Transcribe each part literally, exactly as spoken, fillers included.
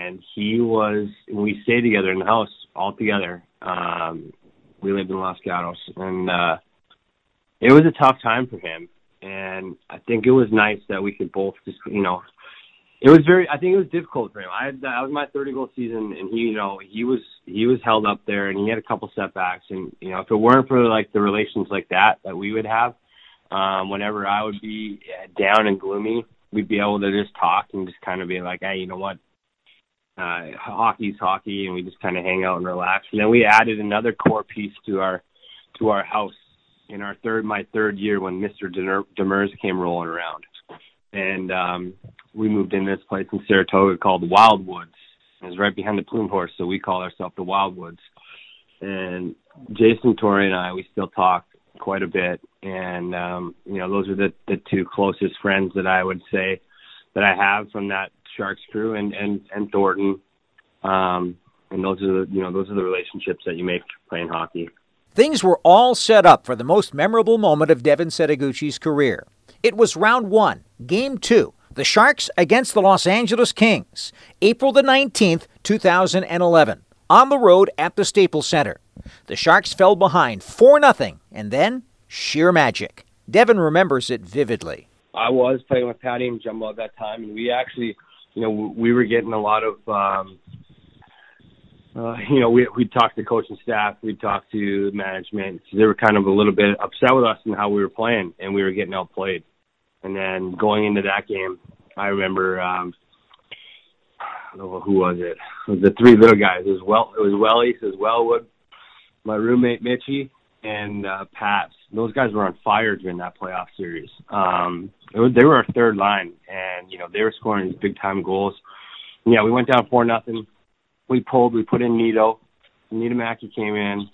and he was, we stayed together in the house all together. Um, we lived in Los Gatos, and uh, it was a tough time for him. And I think it was nice that we could both just, you know, it was very, I think it was difficult for him. I had, that was my thirty goal season, and he, you know, he was, he was held up there, and he had a couple setbacks. And, you know, if it weren't for like the relations like that, that we would have, um, whenever I would be down and gloomy, we'd be able to just talk and just kind of be like, hey, you know what? Uh, hockey's hockey, and we just kind of hang out and relax. And then we added another core piece to our, to our house in our third, my third year when Mister Demers came rolling around. And um, we moved in this place in Saratoga called Wildwoods. It was right behind the Plume Horse, so we call ourselves the Wildwoods. And Jason Torrey and I, we still talk quite a bit. And, um, you know, those are the, the two closest friends that I would say that I have from that Sharks crew, and, and, and Thornton. Um, and those are the, you know, those are the relationships that you make playing hockey. Things were all set up for the most memorable moment of Devin Setoguchi's career. It was round one, game two, the Sharks against the Los Angeles Kings, April the nineteenth, two thousand eleven, on the road at the Staples Center. The Sharks fell behind four nothing, and then sheer magic. Devin remembers it vividly. I was playing with Patty and Jumbo at that time, and we actually, you know, we were getting a lot of, um, uh, you know, we, we'd talk to coaching staff, we'd talk to management. They were kind of a little bit upset with us and how we were playing, and we were getting outplayed. And then going into that game, I remember, um, I don't know, who was it? It was the three little guys. It was well, it was Welly, it was Wellwood, my roommate Mitchie, and uh, Pats. Those guys were on fire during that playoff series. Um, it was, they were our third line, and you know they were scoring these big time goals. And, yeah, we went down four nothing. We pulled. We put in Nito. Nito Mackey came in,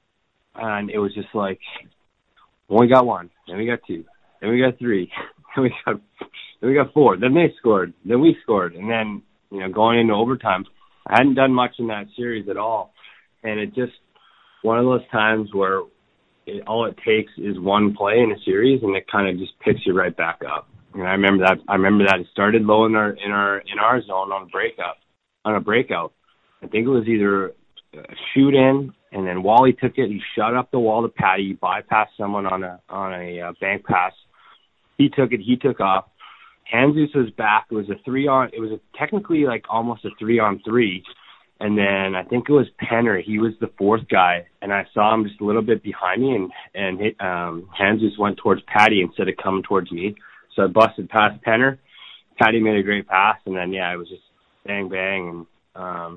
and it was just like, well, we got one, then we got two, then we got three, then we got then we got four. Then they scored. Then we scored, and then you know going into overtime, I hadn't done much in that series at all, and it just one of those times where it, all it takes is one play in a series, and it kind of just picks you right back up. And I remember that. I remember that it started low in our in our in our zone on a breakup, on a breakout. I think it was either a shoot in, and then Wally took it. He shot up the wall to Patty, he bypassed someone on a on a uh, bank pass. He took it. He took off. Jesus was back. It was a three on. It was a, technically like almost a three on three. And then I think it was Penner. He was the fourth guy, and I saw him just a little bit behind me, and and hit, um, Jesus went towards Patty instead of coming towards me. So I busted past Penner. Patty made a great pass, and then yeah, it was just bang bang, and um,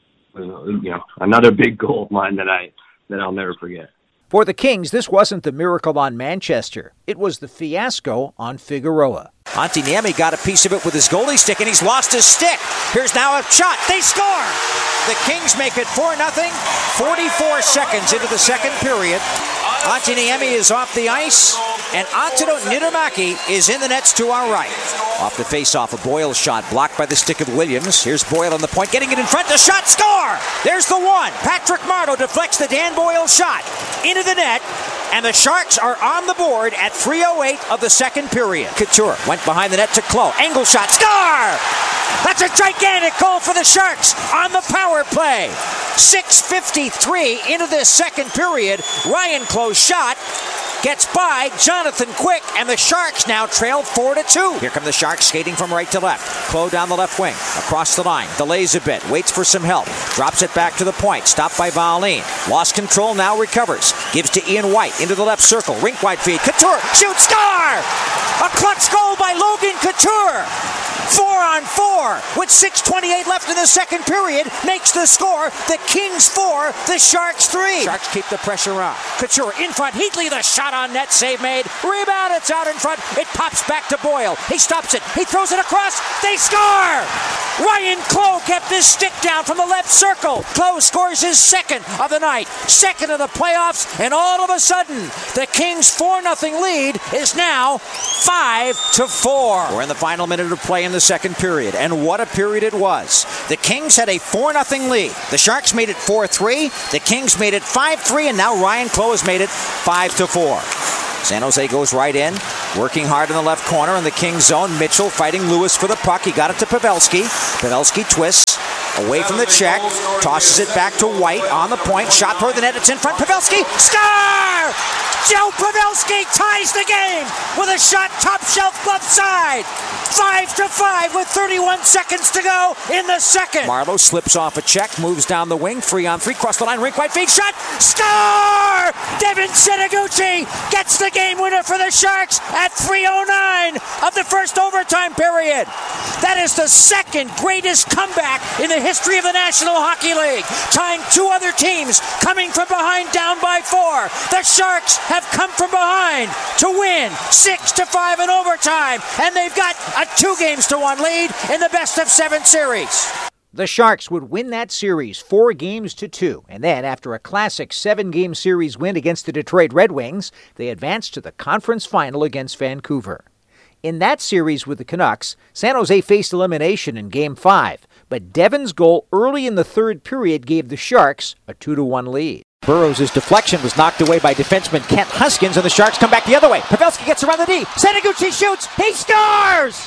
you know another big goal of mine that I that I'll never forget. For the Kings, this wasn't the miracle on Manchester. It was the fiasco on Figueroa. Antti Niemi got a piece of it with his goalie stick, and he's lost his stick. Here's now a shot. They score! The Kings make it four nothing, forty-four seconds into the second period. Antti Niemi is off the ice, and Antero Niedermäki is in the nets to our right. Off the face-off, a Boyle shot blocked by the stick of Williams. Here's Boyle on the point, getting it in front. The shot, score! There's the one. Patrick Marleau deflects the Dan Boyle shot into the net, and the Sharks are on the board at three oh eight of the second period. Couture went behind the net to Clough. Angle shot, score! That's a gigantic goal for the Sharks on the power play. six fifty-three into this second period. Ryan Clough's shot gets by Jonathan Quick, and the Sharks now trail four to two. Here come the Sharks skating from right to left. Clough down the left wing, across the line, delays a bit, waits for some help, drops it back to the point, stopped by Valin. Lost control, now recovers, gives to Ian White into the left circle, rink wide feed, Couture, shoot, score! A clutch goal by Logan Couture. Four on four with six twenty-eight left in the second period makes the score. The Kings four, the Sharks three. Sharks keep the pressure on. Couture in front. Heatley the shot on net. Save made. Rebound. It's out in front. It pops back to Boyle. He stops it. He throws it across. They score! Ryan Clough kept his stick down from the left circle. Clough scores his second of the night. Second of the playoffs. And all of a sudden, the Kings four nothing lead is now five to four. We're in the final minute of play in the second period, and what a period it was. The Kings had a four nothing lead. The Sharks made it four three. The Kings made it five three, and now Ryan Clough has made it five to four. San Jose goes right in, working hard in the left corner in the Kings zone. Mitchell fighting Lewis for the puck. He got it to Pavelski. Pavelski twists, Away from the check, tosses it back to White on the point, shot toward the net, it's in front, Pavelski, score! Joe Pavelski ties the game with a shot top shelf glove side. Five to five with thirty-one seconds to go in the second. Marleau slips off a check, moves down the wing, three on three, cross the line, rink wide feed, shot, score! Devin Setoguchi gets the game winner for the Sharks at three oh nine of the first overtime period. That is the second greatest comeback in the history of the National Hockey League, tying two other teams coming from behind down by four. The Sharks have come from behind to win six to five in overtime, and they've got a two games to one lead in the best of seven series. The Sharks would win that series four games to two, and then after a classic seven-game series win against the Detroit Red Wings, they advanced to the conference final against Vancouver. In that series with the Canucks, San Jose faced elimination in Game five, but Devin's goal early in the third period gave the Sharks a two to one lead. Burrows' deflection was knocked away by defenseman Kent Huskins, and the Sharks come back the other way. Pavelski gets around the D. Setoguchi shoots. He scores!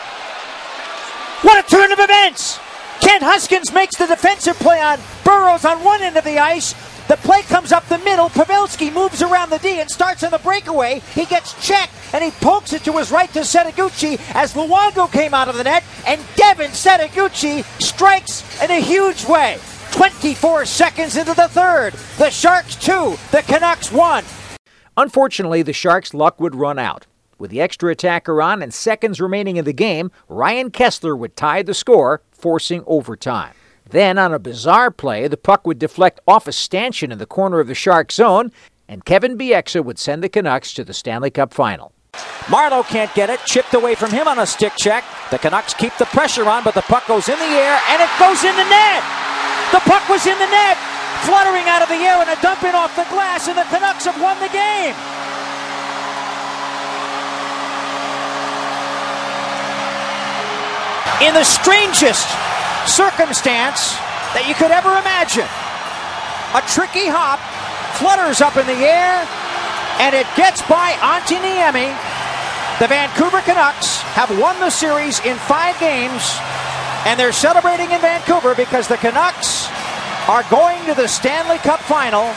What a turn of events! Kent Huskins makes the defensive play on Burrows on one end of the ice. The play comes up the middle. Pavelski moves around the D and starts on the breakaway. He gets checked, and he pokes it to his right to Setoguchi as Luongo came out of the net, and Devin Setoguchi strikes in a huge way. twenty-four seconds into the third. The Sharks two, the Canucks one. Unfortunately, the Sharks' luck would run out. With the extra attacker on and seconds remaining in the game, Ryan Kessler would tie the score, forcing overtime. Then, on a bizarre play, the puck would deflect off a stanchion in the corner of the Sharks' zone, and Kevin Bieksa would send the Canucks to the Stanley Cup final. Marleau can't get it, chipped away from him on a stick check. The Canucks keep the pressure on, but the puck goes in the air, and it goes in the net! The puck was in the net, fluttering out of the air and a dump in off the glass, and the Canucks have won the game. In the strangest circumstance that you could ever imagine, a tricky hop flutters up in the air, and it gets by Antti Niemi. The Vancouver Canucks have won the series in five games, and they're celebrating in Vancouver because the Canucks are going to the Stanley Cup final.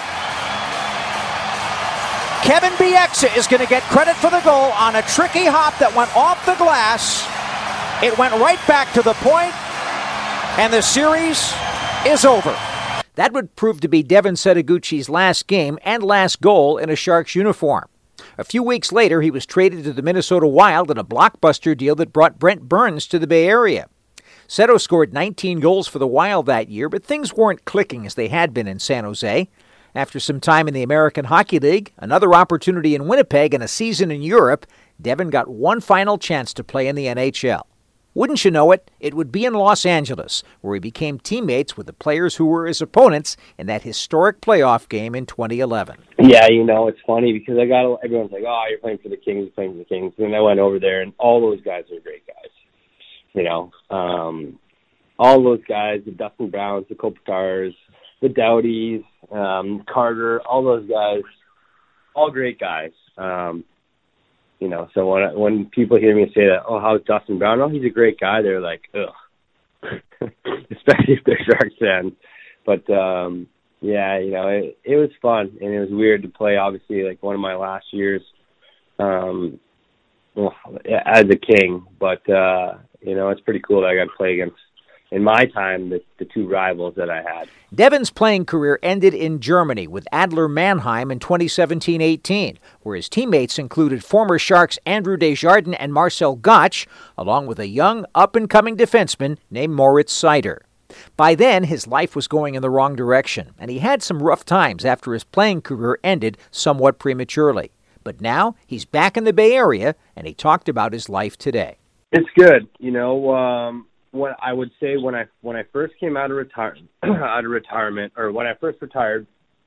Kevin Bieksa is going to get credit for the goal on a tricky hop that went off the glass. It went right back to the point, and the series is over. That would prove to be Devin Setoguchi's last game and last goal in a Sharks uniform. A few weeks later, he was traded to the Minnesota Wild in a blockbuster deal that brought Brent Burns to the Bay Area. Seto scored nineteen goals for the Wild that year, but things weren't clicking as they had been in San Jose. After some time in the American Hockey League, another opportunity in Winnipeg, and a season in Europe, Devin got one final chance to play in the N H L. Wouldn't you know it, it would be in Los Angeles, where he became teammates with the players who were his opponents in that historic playoff game in twenty eleven. Yeah, you know, it's funny because I got everyone's like, oh, you're playing for the Kings, you're playing for the Kings. And I went over there, and all those guys are great guys. You know, um, all those guys, the Dustin Browns, the Kopitars, the Dowdies, um, Carter, all those guys, all great guys. Um, you know, so when when people hear me say that, oh, how's Dustin Brown? Oh, he's a great guy. They're like, ugh, especially if they're Sharks fans. But um, yeah, you know, it, it was fun and it was weird to play. Obviously, like one of my last years um, well, as a King, but uh, you know, it's pretty cool that I got to play against, in my time, the, the two rivals that I had. Devin's playing career ended in Germany with Adler Mannheim in twenty seventeen eighteen, where his teammates included former Sharks Andrew Desjardins and Marcel Gottsch, along with a young, up-and-coming defenseman named Moritz Seider. By then, his life was going in the wrong direction, and he had some rough times after his playing career ended somewhat prematurely. But now, he's back in the Bay Area, and he talked about his life today. It's good. You know, um, what I would say when I when I first came out of retire out of retirement, or when I first retired,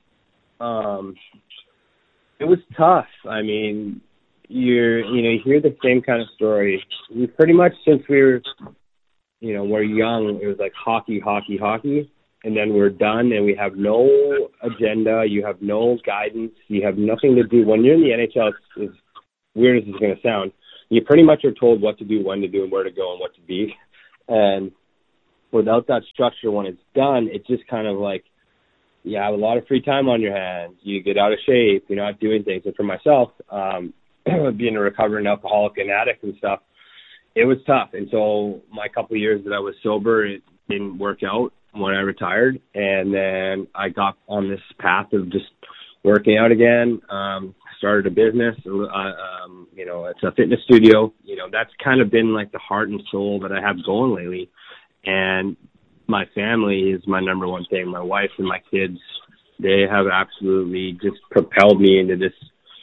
um, it was tough. I mean, you're you know you hear the same kind of story. We pretty much since we were, you know, we're young. It was like hockey, hockey, hockey, and then we're done, and we have no agenda. You have no guidance. You have nothing to do. When you're in the N H L, it's, as weird as it's going to sound, you pretty much are told what to do, when to do, and where to go, and what to be. And without that structure, when it's done, it's just kind of like, you have a lot of free time on your hands. You get out of shape. You're not doing things. And for myself, um, being a recovering alcoholic and addict and stuff, it was tough. And so my couple of years that I was sober, it didn't work out when I retired. And then I got on this path of just working out again. Um, started a business. Uh, um, you know, it's a fitness studio. You know, that's kind of been like the heart and soul that I have going lately. And my family is my number one thing. My wife and my kids, they have absolutely just propelled me into this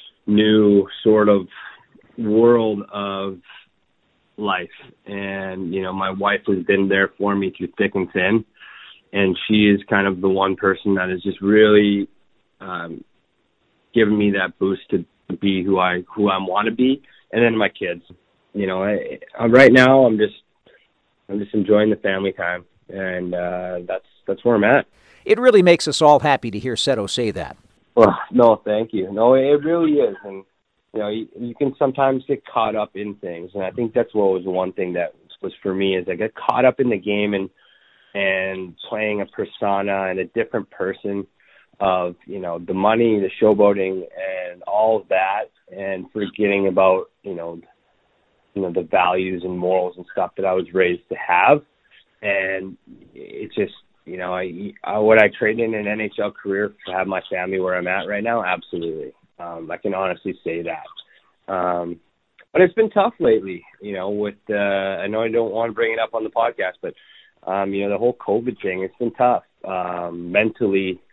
new sort of world of life. And, you know, my wife has been there for me through thick and thin. And she is kind of the one person that has just really um, given me that boost to be who I who I want to be. And then my kids, you know, I, I, right now I'm just I'm just enjoying the family time. And uh, that's that's where I'm at. It really makes us all happy to hear Seto say that. Well, no, thank you. No, it really is. And, you know, you, you can sometimes get caught up in things. And I think that's what was one thing that was for me is I get caught up in the game and and playing a persona and a different person of, you know, the money, the showboating, and all of that, and forgetting about, you know, you know, the values and morals and stuff that I was raised to have. And it's just, you know, I, I would I trade in an N H L career to have my family where I'm at right now? Absolutely. Um, I can honestly say that. Um, but it's been tough lately, you know, with, uh, I know I don't want to bring it up on the podcast, but, um, you know, the whole COVID thing, it's been tough. Um, mentally,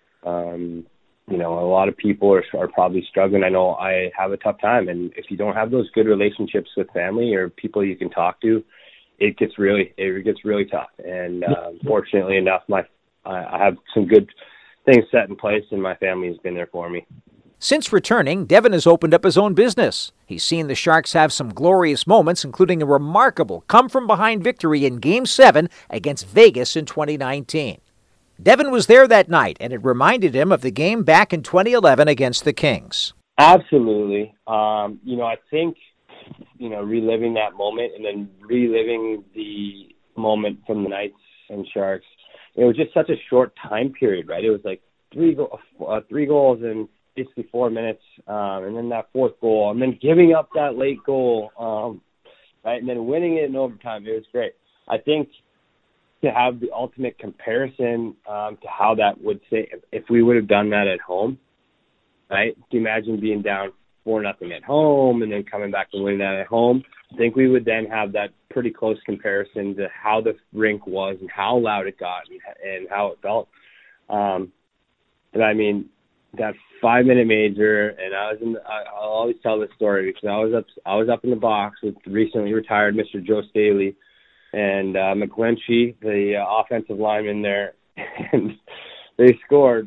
um, you know, a lot of people are, are probably struggling. I know I have a tough time. And if you don't have those good relationships with family or people you can talk to, it gets really, it gets really tough. And uh, fortunately enough, my I have some good things set in place, and my family has been there for me. Since returning, Devin has opened up his own business. He's seen the Sharks have some glorious moments, including a remarkable come-from-behind victory in Game seven against Vegas in twenty nineteen. Devin was there that night, and it reminded him of the game back in twenty eleven against the Kings. Absolutely. Um, you know, I think, you know, reliving that moment and then reliving the moment from the Knights and Sharks, it was just such a short time period, right? It was like three go- uh, three goals in basically four minutes, um, and then that fourth goal, and then giving up that late goal, um, right, and then winning it in overtime. It was great. I think to have the ultimate comparison um, to how that would say if, if we would have done that at home, right? Can you imagine being down four nothing at home and then coming back and winning that at home? I think we would then have that pretty close comparison to how the rink was and how loud it got and, and how it felt. Um, and I mean, that five minute major, and I was in. The, I, I'll always tell this story because I was up. I was up in the box with recently retired Mister Joe Staley and uh, McGlinchey, the uh, offensive lineman there, and they scored.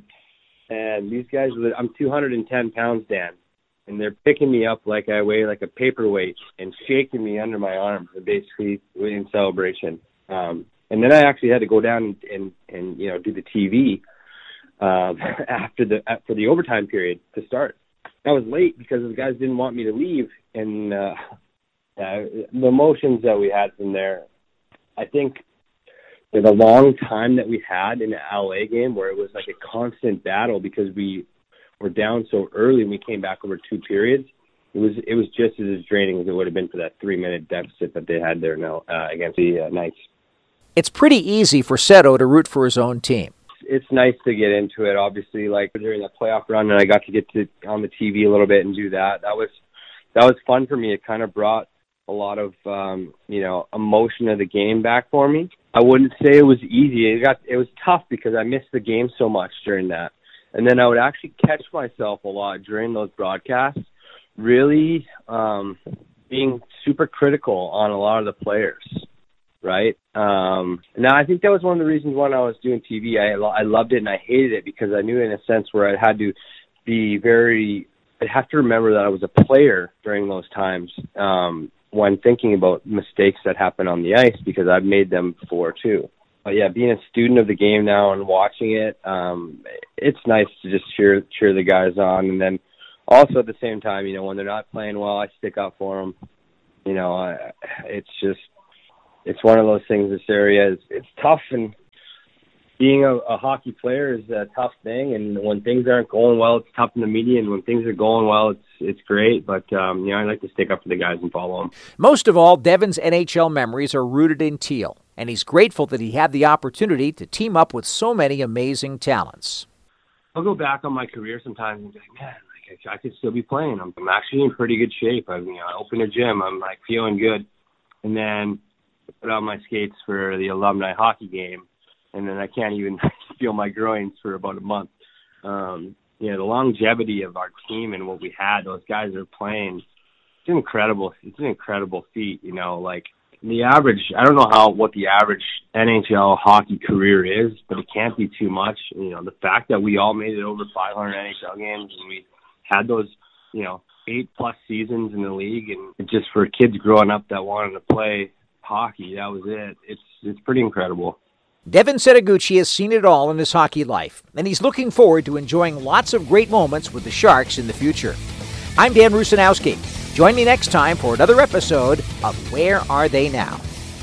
And these guys, I'm two hundred ten pounds, Dan, and they're picking me up like I weigh like a paperweight and shaking me under my arms, basically in celebration. Um, and then I actually had to go down and, and, and you know do the T V. Uh, after the for the overtime period to start. I was late because the guys didn't want me to leave, and uh, uh, the emotions that we had from there, I think the long time that we had in the L A game where it was like a constant battle because we were down so early and we came back over two periods, it was it was just as draining as it would have been for that three-minute deficit that they had there now uh, against the uh, Knights. It's pretty easy for Seto to root for his own team. It's nice to get into it, obviously, like during the playoff run, and I got to get to on the T V a little bit and do that. That was that was fun for me. It kind of brought a lot of um, you know emotion of the game back for me. I wouldn't say it was easy. It got it was tough because I missed the game so much during that, and then I would actually catch myself a lot during those broadcasts, really um, being super critical on a lot of the players. Right. Um, now, I think that was one of the reasons when I was doing T V, I, I loved it and I hated it because I knew in a sense where I had to be very, I'd have to remember that I was a player during those times um, when thinking about mistakes that happen on the ice because I've made them before too. But yeah, being a student of the game now and watching it, um, it's nice to just cheer, cheer the guys on. And then also at the same time, you know, when they're not playing well, I stick up for them. You know, I, it's just, it's one of those things. This area is it's tough, and being a, a hockey player is a tough thing. And when things aren't going well, it's tough in the media. And when things are going well, it's it's great. But um, you know, I like to stick up for the guys and follow them. Most of all, Devin's N H L memories are rooted in teal, and he's grateful that he had the opportunity to team up with so many amazing talents. I'll go back on my career sometimes and be like, man, like I, I could still be playing. I'm, I'm actually in pretty good shape. I, you know, I opened a gym. I'm like feeling good, and then I put on my skates for the alumni hockey game, and then I can't even feel my groins for about a month. Um, you know, the longevity of our team and what we had, those guys that are playing, it's incredible. It's an incredible feat. You know, like the average, I don't know how what the average N H L hockey career is, but it can't be too much. You know, the fact that we all made it over five hundred N H L games and we had those, you know, eight plus seasons in the league, and just for kids growing up that wanted to play hockey, that was it. It's it's pretty incredible. Devin Setoguchi has seen it all in his hockey life, and he's looking forward to enjoying lots of great moments with the Sharks in the future. I'm Dan Rusanowski. Join me next time for another episode of Where Are They Now?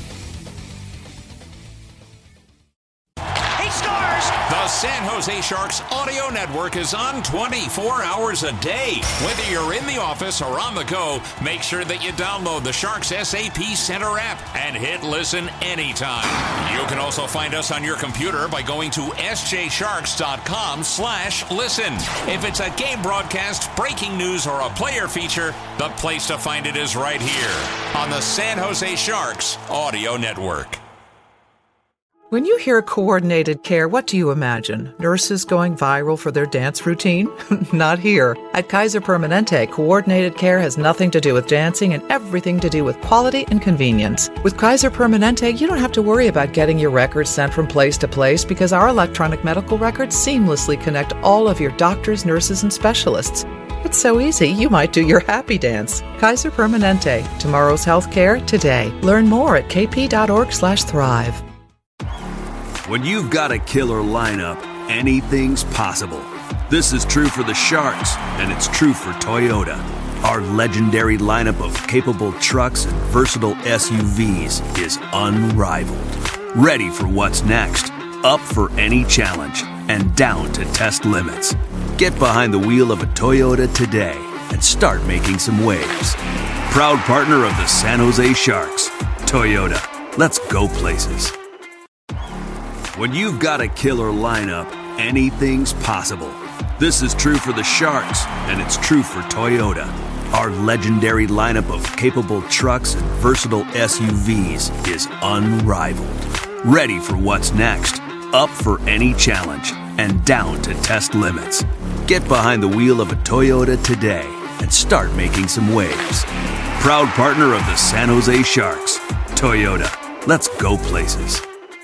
He scores! The San Jose Sharks Audio Network is on twenty-four hours a day. Whether you're in the office or on the go, make sure that you download the Sharks S A P Center app and hit listen anytime. You can also find us on your computer by going to s j sharks dot com slash listen. If it's a game broadcast, breaking news, or a player feature, the place to find it is right here on the San Jose Sharks Audio Network. When you hear coordinated care, what do you imagine? Nurses going viral for their dance routine? Not here. At Kaiser Permanente, coordinated care has nothing to do with dancing and everything to do with quality and convenience. With Kaiser Permanente, you don't have to worry about getting your records sent from place to place because our electronic medical records seamlessly connect all of your doctors, nurses, and specialists. It's so easy, you might do your happy dance. Kaiser Permanente. Tomorrow's healthcare today. Learn more at k p dot org slash thrive. When you've got a killer lineup, anything's possible. This is true for the Sharks, and it's true for Toyota. Our legendary lineup of capable trucks and versatile S U Vs is unrivaled. Ready for what's next, up for any challenge, and down to test limits. Get behind the wheel of a Toyota today and start making some waves. Proud partner of the San Jose Sharks, Toyota. Let's go places. When you've got a killer lineup, anything's possible. This is true for the Sharks, and it's true for Toyota. Our legendary lineup of capable trucks and versatile S U Vs is unrivaled. Ready for what's next, up for any challenge, and down to test limits. Get behind the wheel of a Toyota today and start making some waves. Proud partner of the San Jose Sharks, Toyota. Let's go places.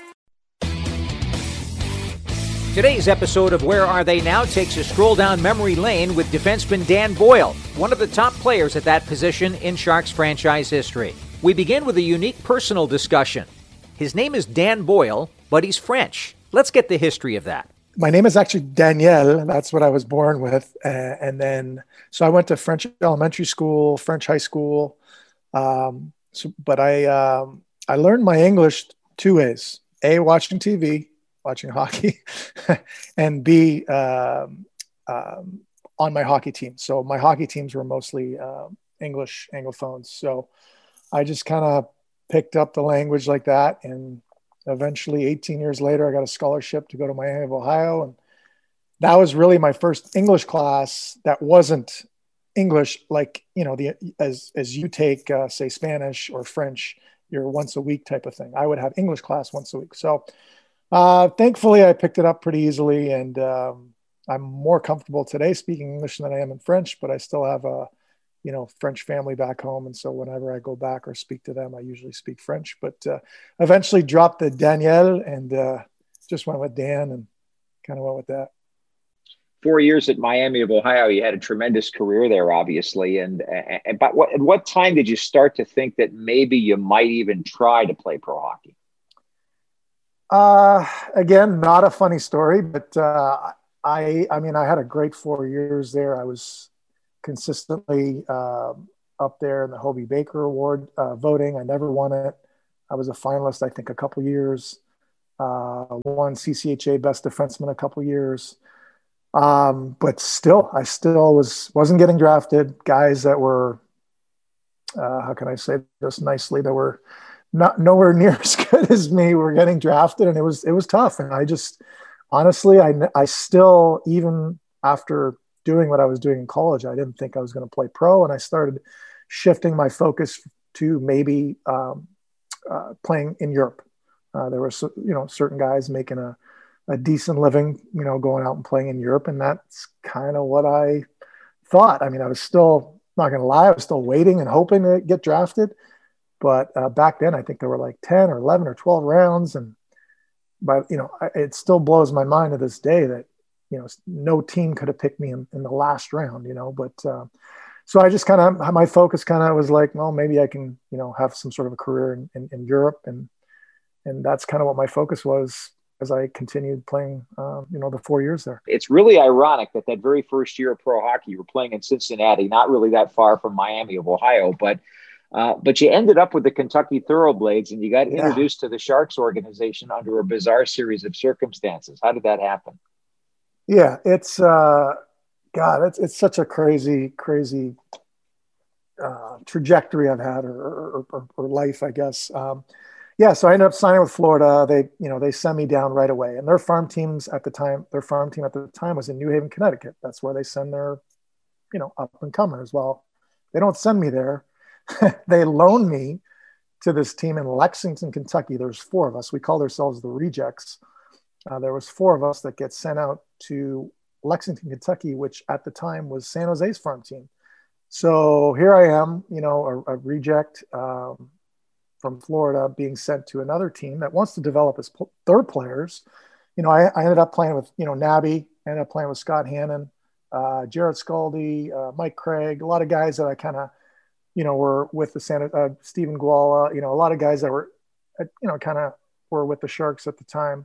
Today's episode of Where Are They Now takes a stroll down memory lane with defenseman Dan Boyle, one of the top players at that position in Sharks franchise history. We begin with a unique personal discussion. His name is Dan Boyle, but he's French. Let's get the history of that. My name is actually Daniel. That's what I was born with. Uh, and then, so I went to French elementary school, French high school. Um, so, but I, um, I learned my English two ways. A, watching T V, watching hockey, and B, um, um, on my hockey team. So my hockey teams were mostly uh, English Anglophones. So I just kind of picked up the language like that. And eventually eighteen years later, I got a scholarship to go to Miami of Ohio. And that was really my first English class that wasn't English, like, you know, the, as, as you take, uh, say, Spanish or French, your once a week type of thing. I would have English class once a week. So Uh, thankfully, I picked it up pretty easily, and um, I'm more comfortable today speaking English than I am in French, but I still have a, you know, French family back home. And so whenever I go back or speak to them, I usually speak French, but uh, eventually dropped the Daniel and uh, just went with Dan and kind of went with that. Four years at Miami of Ohio, you had a tremendous career there, obviously. And, and but what, at what time did you start to think that maybe you might even try to play pro hockey? Uh, again, not a funny story, but, uh, I, I mean, I had a great four years there. I was consistently, uh, up there in the Hobey Baker Award, uh, voting. I never won it. I was a finalist, I think, a couple years. Uh, won C C H A Best Defenseman a couple years. Um, but still, I still was, wasn't getting drafted. Guys that were, uh, how can I say this nicely, that were not nowhere near as good as me were getting drafted. And it was, it was tough. And I just, honestly, I, I still, even after doing what I was doing in college, I didn't think I was going to play pro. And I started shifting my focus to maybe um, uh, playing in Europe. Uh, there were, you know, certain guys making a, a decent living, you know, going out and playing in Europe. And that's kind of what I thought. I mean, I was still, not going to lie, I was still waiting and hoping to get drafted. But uh, back then, I think there were like ten or eleven or twelve rounds. And, but, you know, I, it still blows my mind to this day that, you know, no team could have picked me in, in the last round, you know, but uh, so I just kind of, my focus kind of was like, well, maybe I can, you know, have some sort of a career in, in, in Europe. And, and that's kind of what my focus was as I continued playing, um, you know, the four years there. It's really ironic that that very first year of pro hockey, you were playing in Cincinnati, not really that far from Miami of Ohio, but uh, but you ended up with the Kentucky Thoroughblades, and you got Yeah. introduced to the Sharks organization under a bizarre series of circumstances. How did that happen? Yeah, it's, uh, God, it's, it's such a crazy, crazy uh, trajectory I've had, or, or, or, or life, I guess. Um, Yeah, so I ended up signing with Florida. They, you know, they sent me down right away. And their farm teams at the time, their farm team at the time was in New Haven, Connecticut. That's where they send their, you know, up and comers. Well, they don't send me there. They loan me to this team in Lexington, Kentucky. There's four of us. We called ourselves the Rejects. Uh, there was four of us that get sent out to Lexington, Kentucky, which at the time was San Jose's farm team. So here I am, you know, a, a reject. Um, from Florida being sent to another team that wants to develop as p- their players. You know, I, I ended up playing with, you know, Nabby, I ended up playing with Scott Hannon, uh, Jared Scaldi, uh, Mike Craig, a lot of guys that I kind of, you know, were with the Santa, uh, Stephen Guala, you know, a lot of guys that were, uh, you know, kind of were with the Sharks at the time.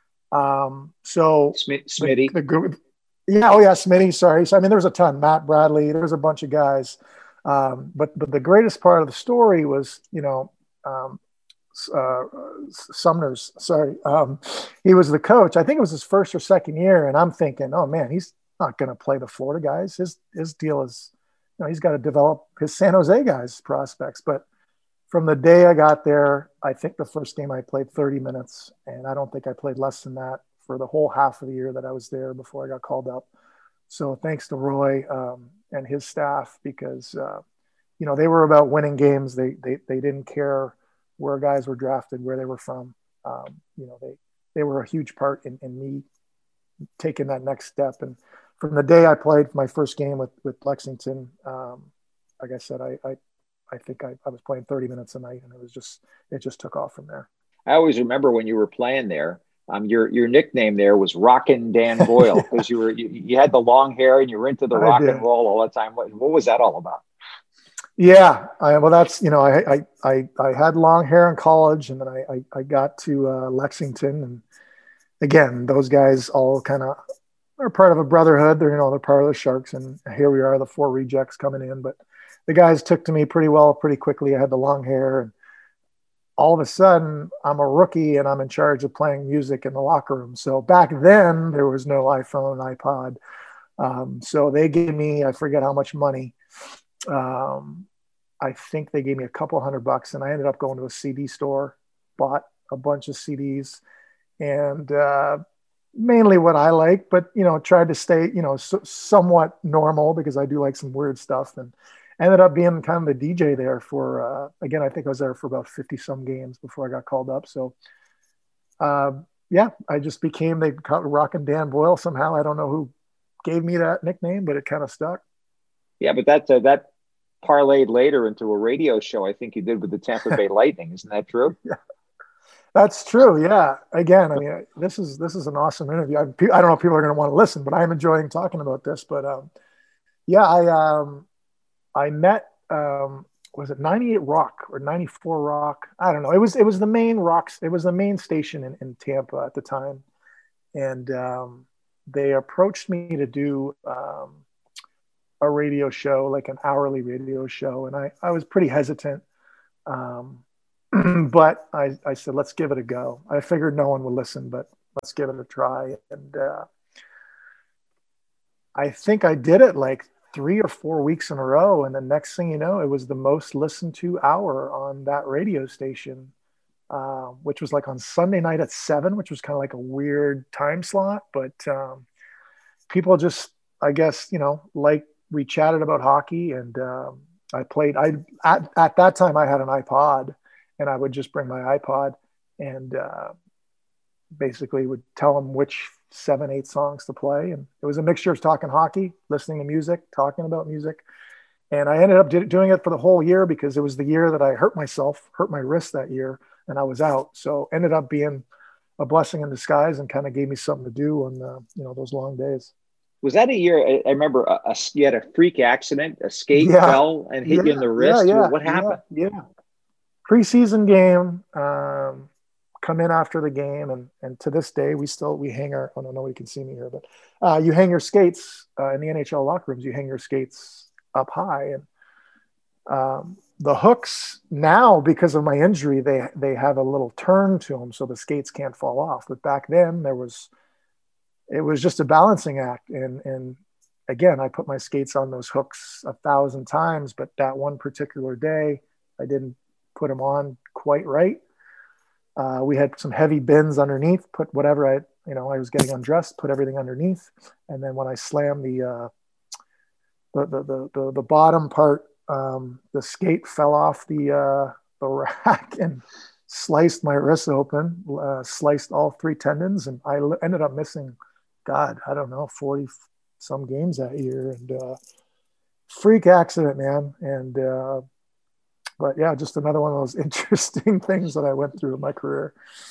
Um, so Sm- Smitty. The, the, yeah. Oh yeah. Smitty. Sorry. So, I mean, there was a ton, Matt Bradley, there was a bunch of guys. Um, but, but the greatest part of the story was, you know, Um, uh, Sumner's, sorry. Um, he was the coach. I think it was his first or second year. And I'm thinking, oh man, he's not going to play the Florida guys. His, his deal is, you know, he's got to develop his San Jose guys prospects. But from the day I got there, I think the first game I played thirty minutes, and I don't think I played less than that for the whole half of the year that I was there before I got called up. So thanks to Roy um, and his staff, because, uh, you know, they were about winning games. They, they, they didn't care where guys were drafted, where they were from. Um, you know, they, they were a huge part in, in me taking that next step. And from the day I played my first game with, with Lexington, um, like I said, I, I, I think I, I was playing thirty minutes a night, and it was just, it just took off from there. I always remember when you were playing there, um, your, your nickname there was Rockin' Dan Boyle, because you were, you, you had the long hair and you were into the rock and roll all the time. What, what was that all about? Yeah, I, well, that's, you know, I, I, I, I had long hair in college, and then I, I, I got to uh, Lexington, and again, those guys all kind of are part of a brotherhood. They're, you know, they're part of the Sharks, and here we are, the four rejects coming in. But the guys took to me pretty well, pretty quickly. I had the long hair, and all of a sudden I'm a rookie and I'm in charge of playing music in the locker room. So back then there was no iPhone, iPod. Um, so they gave me, I forget how much money. Um, I think they gave me a couple hundred bucks, and I ended up going to a C D store, bought a bunch of C Ds, and uh, mainly what I like, but, you know, tried to stay, you know, so, somewhat normal, because I do like some weird stuff, and ended up being kind of the D J there for, uh, again, I think I was there for about fifty some games before I got called up. So, uh, yeah, I just became, they called Rockin' Dan Boyle somehow. I don't know who gave me that nickname, but it kind of stuck. Yeah, but that, uh, that parlayed later into a radio show I think you did with the Tampa Bay Lightning. Isn't that true? Yeah, that's true. Yeah. Again, I mean, this is, this is an awesome interview. I, I don't know if people are going to want to listen, but I'm enjoying talking about this. But um, yeah, I, um, I met, um, was it ninety-eight Rock or ninety-four Rock? I don't know. It was, it was the main rocks. It was the main station in, in Tampa at the time. And um, they approached me to do um, a radio show, like an hourly radio show. And I, I was pretty hesitant. Um, but I, I said, let's give it a go. I figured no one would listen, but let's give it a try. And uh, I think I did it like three or four weeks in a row. And the next thing you know, it was the most listened to hour on that radio station, uh, which was like on Sunday night at seven, which was kind of like a weird time slot. But um, people just, I guess, you know, like we chatted about hockey, and um, I played, I at, at that time I had an iPod, and I would just bring my iPod and uh, basically would tell them which seven, eight songs to play. And it was a mixture of talking hockey, listening to music, talking about music. And I ended up d- doing it for the whole year, because it was the year that I hurt myself, hurt my wrist that year, and I was out. So ended up being a blessing in disguise, and kind of gave me something to do on the, you know, those long days. Was that a year? I, I remember a, a, you had a freak accident, a skate yeah. fell and hit yeah. you in the wrist. Yeah, yeah. What happened? Yeah. yeah. Preseason game, um, come in after the game, and and to this day we still we hang our, oh no, nobody can see me here, but uh, you hang your skates uh, in the N H L locker rooms. You hang your skates up high, and um, the hooks now, because of my injury, they they have a little turn to them, so the skates can't fall off. But back then there was, it was just a balancing act, and and again, I put my skates on those hooks a thousand times, but that one particular day I didn't put them on quite right. Uh, we had some heavy bins underneath, put whatever I, you know, I was getting undressed, put everything underneath. And then when I slammed the, uh, the, the, the, the, the bottom part, um, the skate fell off the, uh, the rack and sliced my wrist open, uh, sliced all three tendons. And I ended up missing, God, I don't know, forty some games that year. And, uh, freak accident, man. And, uh, But yeah, just another one of those interesting things that I went through in my career.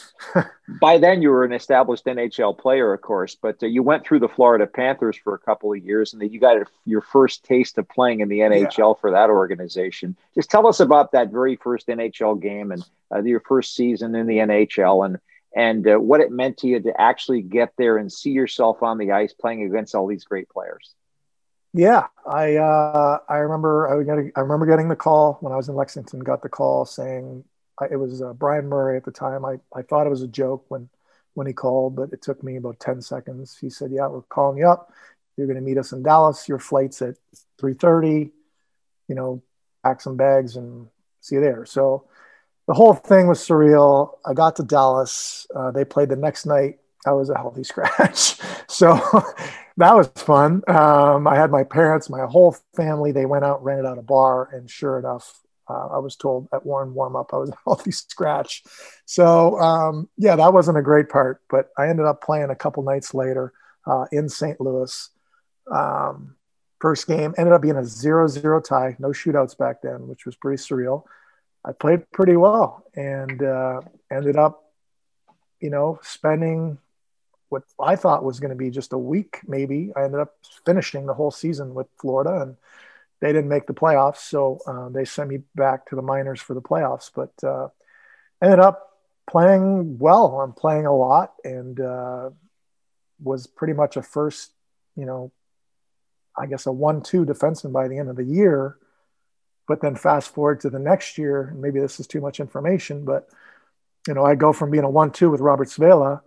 By then, you were an established N H L player, of course, but uh, you went through the Florida Panthers for a couple of years, and then you got a, your first taste of playing in the N H L yeah. for that organization. Just tell us about that very first N H L game and uh, your first season in the N H L, and and uh, what it meant to you to actually get there and see yourself on the ice playing against all these great players. Yeah, I uh, I remember I, got, I remember getting the call when I was in Lexington. Got the call saying I, it was uh, Brian Murray at the time. I, I thought it was a joke when when he called, but it took me about ten seconds. He said, "Yeah, we're calling you up. You're going to meet us in Dallas. Your flight's at three thirty. You know, pack some bags and see you there." So the whole thing was surreal. I got to Dallas. Uh, they played the next night. I was a healthy scratch. So that was fun. Um, I had my parents, my whole family, they went out, rented out a bar. And sure enough, uh, I was told at warm warm up, I was a healthy scratch. So um, yeah, that wasn't a great part, but I ended up playing a couple nights later uh, in Saint Louis. Um, first game ended up being a zero zero tie, no shootouts back then, which was pretty surreal. I played pretty well and uh, ended up, you know, spending what I thought was going to be just a week, maybe. I ended up finishing the whole season with Florida, and they didn't make the playoffs. So uh, they sent me back to the minors for the playoffs, but uh, ended up playing well. I'm playing a lot, and uh, was pretty much a first, you know, I guess a one two defenseman by the end of the year. But then fast forward to the next year, and maybe this is too much information, but, you know, I go from being a one two with Robert Svela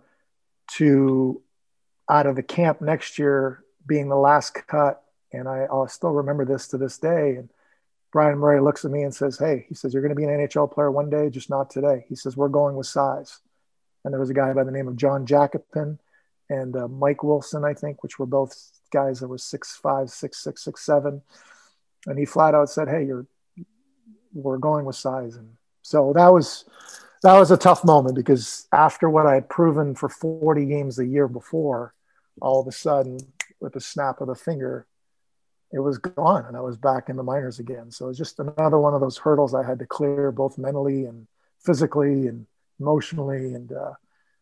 to out of the camp next year being the last cut. And I, I'll still remember this to this day. And Brian Murray looks at me and says, "Hey," he says, "you're going to be an N H L player one day, just not today." He says, "We're going with size." And there was a guy by the name of John Jacopin and uh, Mike Wilson, I think, which were both guys that were six five, six six, six seven. And he flat out said, "Hey, you're, we're going with size." And so that was, that was a tough moment, because after what I had proven for forty games the year before, all of a sudden with a snap of the finger, it was gone, and I was back in the minors again. So it was just another one of those hurdles I had to clear, both mentally and physically and emotionally. And uh,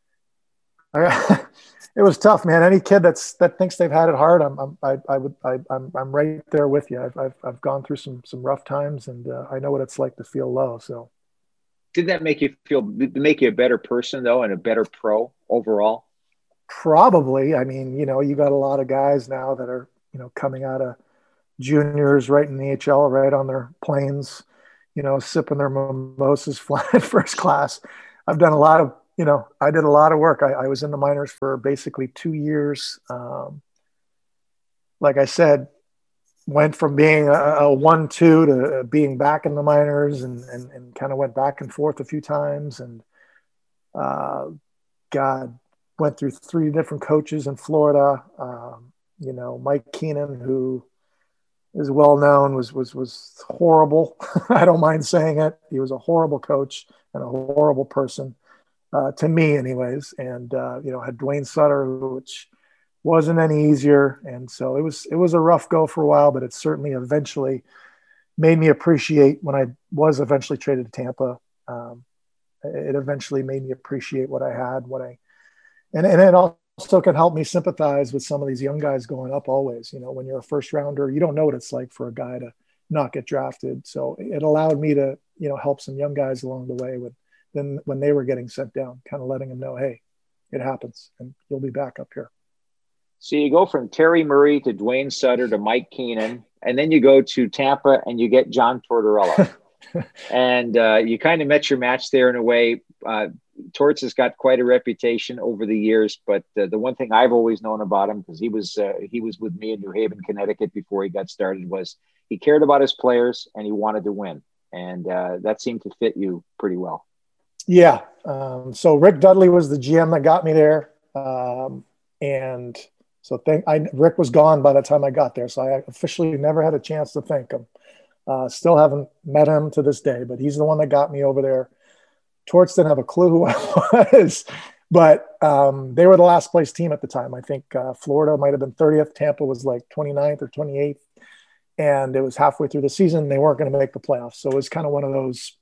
I, it was tough, man. Any kid that's that thinks they've had it hard, I'm I'm I, I would I, I'm I'm right there with you. I've I've, I've gone through some some rough times, and uh, I know what it's like to feel low. So. Did that make you feel, make you a better person though, and a better pro overall? Probably. I mean, you know, you got a lot of guys now that are, you know, coming out of juniors right in the N H L, right on their planes, you know, sipping their mimosas, flying first class. I've done a lot of, you know, I did a lot of work. I, I was in the minors for basically two years. Um, like I said, went from being a, a one two to being back in the minors, and, and, and kind of went back and forth a few times. And uh, God, went through three different coaches in Florida. Um, you know, Mike Keenan, who is well known, was was was horrible. I don't mind saying it. He was a horrible coach and a horrible person, uh, to me, anyways. And uh, you know, had Dwayne Sutter, which wasn't any easier. And so it was it was a rough go for a while, but it certainly eventually made me appreciate, when I was eventually traded to Tampa. Um, it eventually made me appreciate what I had, what I and and it also can help me sympathize with some of these young guys going up always. You know, when you're a first rounder, you don't know what it's like for a guy to not get drafted. So it allowed me to, you know, help some young guys along the way with then when they were getting sent down, kind of letting them know, hey, it happens and you'll be back up here. So you go from Terry Murray to Dwayne Sutter to Mike Keenan, and then you go to Tampa and you get John Tortorella. and uh, you kind of met your match there in a way. Uh, Torts has got quite a reputation over the years, but uh, the one thing I've always known about him, because he was uh, he was with me in New Haven, Connecticut before he got started, was he cared about his players and he wanted to win, and uh, that seemed to fit you pretty well. Yeah. Um, so Rick Dudley was the G M that got me there, um, and so thank I Rick was gone by the time I got there, so I officially never had a chance to thank him. Uh, still haven't met him to this day, but he's the one that got me over there. Torts didn't have a clue who I was, but um, they were the last place team at the time. I think uh, Florida might have been thirtieth. Tampa was like twenty-ninth or twenty-eighth. And it was halfway through the season. They weren't going to make the playoffs. So it was kind of one of those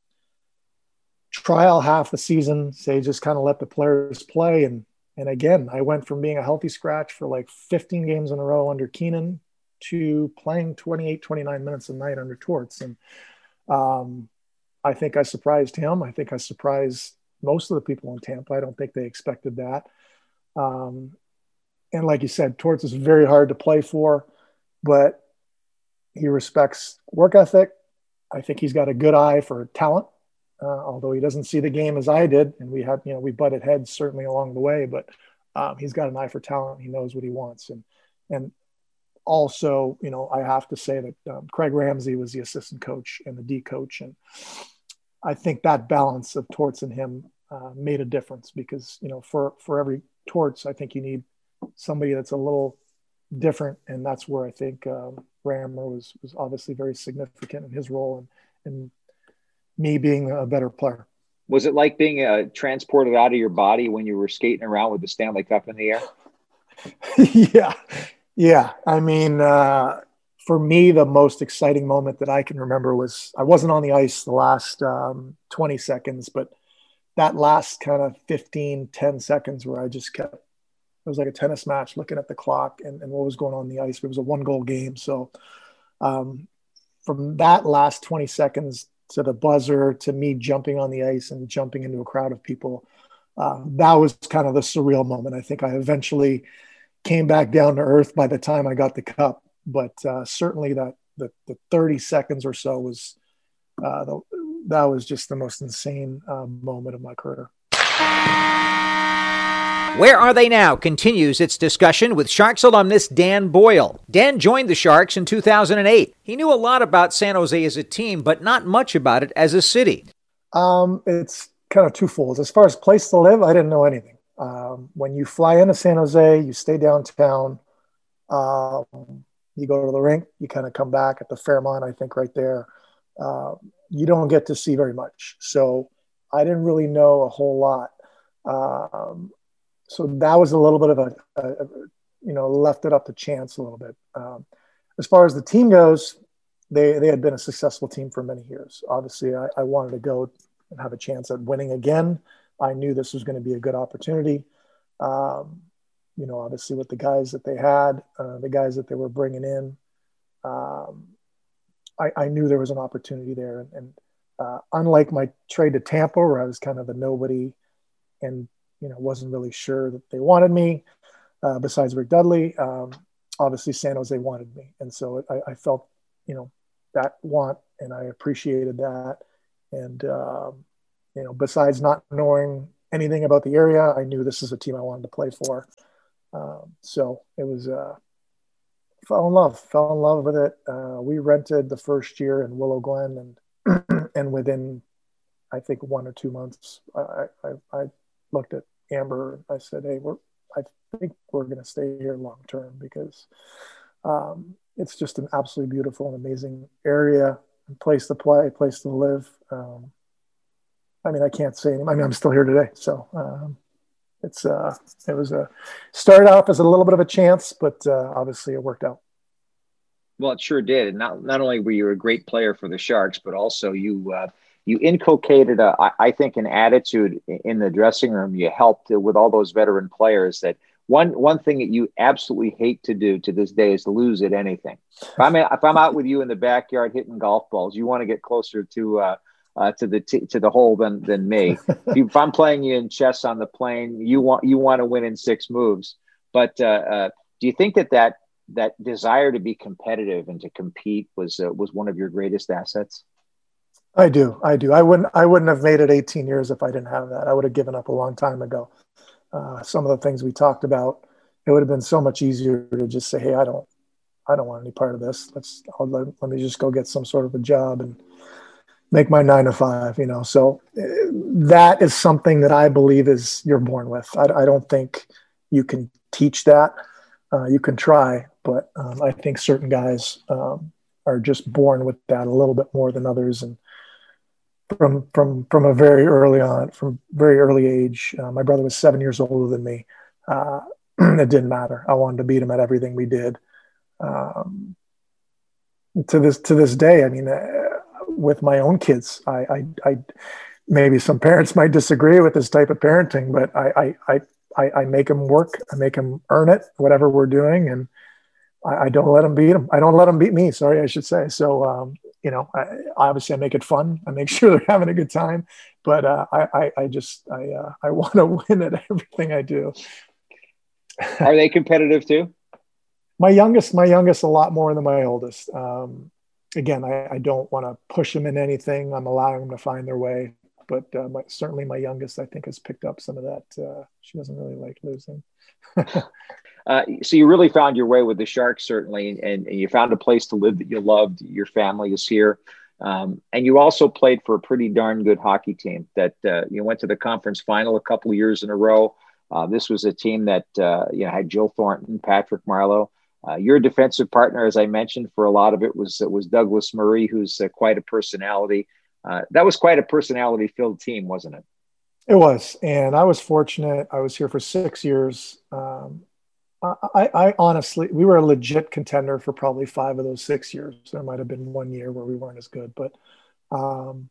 trial half the season. They just kind of let the players play. And, and again, I went from being a healthy scratch for like fifteen games in a row under Keenan to playing twenty-eight, twenty-nine minutes a night under Torts. And um, I think I surprised him. I think I surprised most of the people in Tampa. I don't think they expected that. Um, and like you said, Torts is very hard to play for, but he respects work ethic. I think he's got a good eye for talent, uh, although he doesn't see the game as I did. And we had, you know, we butted heads certainly along the way, but um, he's got an eye for talent. He knows what he wants. And, and also, you know, I have to say that um, Craig Ramsey was the assistant coach and the D coach. And I think that balance of Torts and him uh, made a difference because, you know, for, for every Torts, I think you need somebody that's a little different. And that's where I think um, Rammer was, was obviously very significant in his role and, and me being a better player. Was it like being uh, transported out of your body when you were skating around with the Stanley Cup in the air? yeah. Yeah. I mean, uh, for me, the most exciting moment that I can remember was I wasn't on the ice the last um, twenty seconds, but that last kind of fifteen, ten seconds where I just kept, it was like a tennis match looking at the clock and, and what was going on in the ice. It was a one goal game. So um, from that last twenty seconds to the buzzer, to me jumping on the ice and jumping into a crowd of people, uh, that was kind of the surreal moment. I think I eventually came back down to earth by the time I got the cup. But uh, certainly that the, the thirty seconds or so was uh, the, that was just the most insane uh, moment of my career. Where Are They Now continues its discussion with Sharks alumnus Dan Boyle. Dan joined the Sharks in two thousand eight. He knew a lot about San Jose as a team, but not much about it as a city. Um, it's kind of twofold. As far as place to live, I didn't know anything. Um, when you fly into San Jose, you stay downtown. Um, you go to the rink, you kind of come back at the Fairmont, I think right there. Uh, you don't get to see very much. So I didn't really know a whole lot. Um, so that was a little bit of a, a, a, you know, left it up to chance a little bit. Um, as far as the team goes, they, they had been a successful team for many years. Obviously, I, I wanted to go and have a chance at winning again. I knew this was going to be a good opportunity. Um, you know, obviously with the guys that they had, uh, the guys that they were bringing in, um, I, I knew there was an opportunity there. And, and uh, unlike my trade to Tampa, where I was kind of a nobody and, you know, wasn't really sure that they wanted me, uh, besides Rick Dudley, um, obviously San Jose wanted me. And so I, I felt, you know, that want and I appreciated that. And, um, you know, besides not knowing anything about the area, I knew this is a team I wanted to play for. Um, so it was, uh, fell in love, fell in love with it. Uh, we rented the first year in Willow Glen, and, and within, I think one or two months, I, I, I looked at Amber. I said, "Hey, we're, I think we're going to stay here long term because um, it's just an absolutely beautiful and amazing area, place to play, place to live." Um, I mean, I can't say anything. I mean, I'm still here today, so um, it's uh, it was a started off as a little bit of a chance, but uh, obviously it worked out. Well, it sure did. And not not only were you a great player for the Sharks, but also you. Uh, You inculcated, a, I think, an attitude in the dressing room. You helped with all those veteran players. That one one thing that you absolutely hate to do to this day is to lose at anything. If I'm if I'm out with you in the backyard hitting golf balls, you want to get closer to uh, uh, to the t- to the hole than than me. If I'm playing you in chess on the plane, you want you want to win in six moves. But uh, uh, do you think that that that desire to be competitive and to compete was uh, was one of your greatest assets? I do. I do. I wouldn't, I wouldn't have made it eighteen years if I didn't have that. I would have given up a long time ago. Uh, some of the things we talked about, it would have been so much easier to just say, "Hey, I don't, I don't want any part of this. Let's, I'll, let, let me just go get some sort of a job and make my nine to five, you know?" So uh, that is something that I believe is you're born with. I, I don't think you can teach that. Uh, you can try, but um, I think certain guys um, are just born with that a little bit more than others. And from from from a very early on, from very early age. Uh, my brother was seven years older than me. Uh, it didn't matter. I wanted to beat him at everything we did. Um, to this to this day, I mean, uh, with my own kids, I, I, I maybe some parents might disagree with this type of parenting, but I I I, I make them work. I make them earn it, whatever we're doing, and I, I don't let them beat them. I don't let them beat me. Sorry, I should say. So. Um, You know, I, obviously I make it fun. I make sure they're having a good time, but uh, I, I, I just, I, uh, I want to win at everything I do. Are they competitive too? My youngest, my youngest, a lot more than my oldest. Um, again, I, I don't want to push them in anything. I'm allowing them to find their way, but uh, my, certainly my youngest, I think, has picked up some of that. Uh, she doesn't really like losing. Uh, so you really found your way with the Sharks, certainly, and, and you found a place to live that you loved. Your family is here. Um, and you also played for a pretty darn good hockey team that uh, you went to the conference final a couple of years in a row. Uh, this was a team that uh, you know, had Joe Thornton, Patrick Marleau. Uh, your defensive partner, as I mentioned, for a lot of it was, was Douglas Murray, who's uh, quite a personality. Uh, that was quite a personality-filled team, wasn't it? It was. And I was fortunate. I was here for six years. Um, I, I honestly, we were a legit contender for probably five of those six years. There might have been one year where we weren't as good, but um,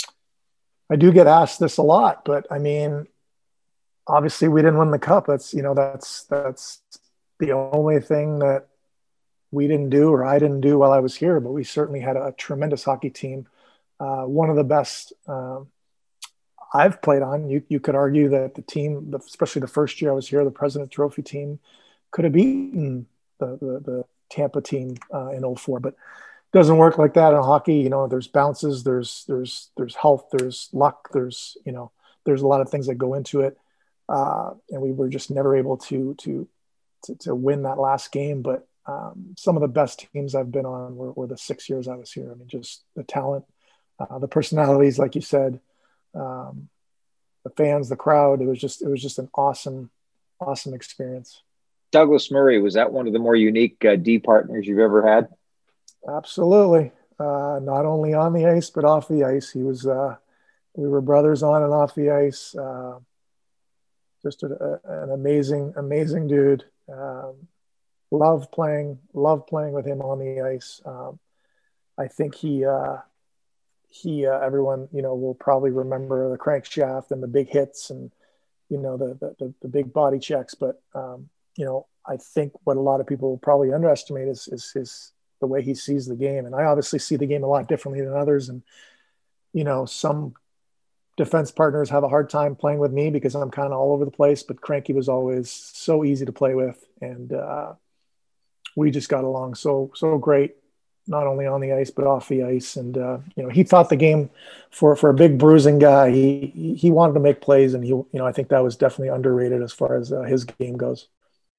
I do get asked this a lot. But I mean, obviously, we didn't win the cup. That's you know, that's that's the only thing that we didn't do, or I didn't do while I was here. But we certainly had a, a tremendous hockey team, uh, one of the best um, I've played on. You you could argue that the team, especially the first year I was here, the President Trophy team, could have beaten the, the, the Tampa team uh, in oh four, but it doesn't work like that in hockey. You know, there's bounces, there's, there's, there's health, there's luck, there's, you know, there's a lot of things that go into it. Uh, and we were just never able to, to, to, to win that last game. But um, some of the best teams I've been on were, were the six years I was here. I mean, just the talent, uh, the personalities, like you said, um, the fans, the crowd, it was just, it was just an awesome, awesome experience. Douglas Murray, was that one of the more unique uh, D partners you've ever had? Absolutely. Uh, not only on the ice, but off the ice. He was, uh, we were brothers on and off the ice. Uh, just a, a, an amazing, amazing dude. Um, loved playing, loved playing with him on the ice. Um, I think he, uh, he, uh, everyone, you know, will probably remember the crankshaft and the big hits and, you know, the, the, the, the big body checks, but, um, you know, I think what a lot of people probably underestimate is, is his, the way he sees the game. And I obviously see the game a lot differently than others. And, you know, some defense partners have a hard time playing with me because I'm kind of all over the place, but Cranky was always so easy to play with. And uh, we just got along so, so great. not only on the ice but off the ice. And uh, you know, he thought the game for for a big bruising guy, he he wanted to make plays, and he you know I think that was definitely underrated as far as uh, his game goes.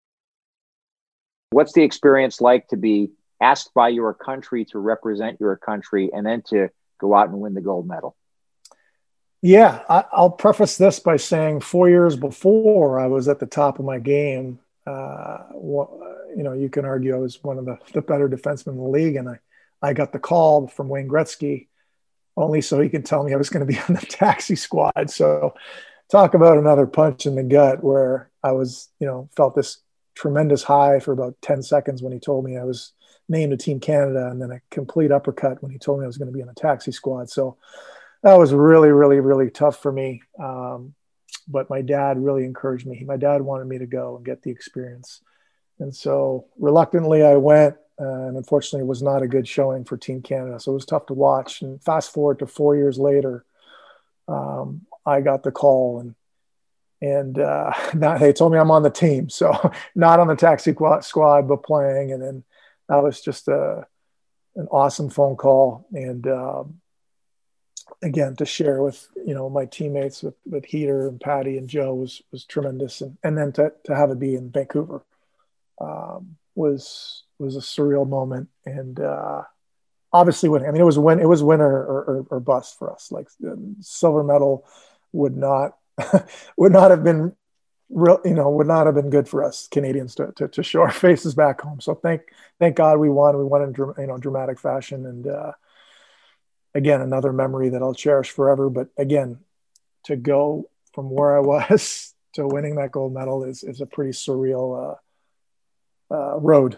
What's the experience like to be asked by your country to represent your country and then to go out and win the gold medal? Yeah, I, I'll preface this by saying four years before I was at the top of my game. Uh, you know, you can argue I was one of the, the better defensemen in the league, and I, I got the call from Wayne Gretzky only so he could tell me I was going to be on the taxi squad. So talk about another punch in the gut, where I was, you know, felt this tremendous high for about ten seconds when he told me I was named to Team Canada, and then a complete uppercut when he told me I was going to be on the taxi squad. So that was really, really, really tough for me. Um, but my dad really encouraged me. My dad wanted me to go and get the experience. And so reluctantly I went, uh, and unfortunately it was not a good showing for Team Canada. So it was tough to watch. And fast forward to four years later, um, I got the call, and And uh, not, they told me I'm on the team, so not on the taxi squad, but playing. And then that was just a, an awesome phone call. And um, again, to share with, you know, my teammates with, with Heater and Patty and Joe was, was tremendous. And, and then to, to have it be in Vancouver um, was, was a surreal moment. And uh, obviously winning, I mean, it was win, it was winner or, or, or bust for us. Like the silver medal would not, would not have been real, you know, would not have been good for us Canadians to, to, to show our faces back home. So thank, thank God we won. We won in, you know, dramatic fashion. And uh, again, another memory that I'll cherish forever. But again, to go from where I was to winning that gold medal is, is a pretty surreal uh, uh, road.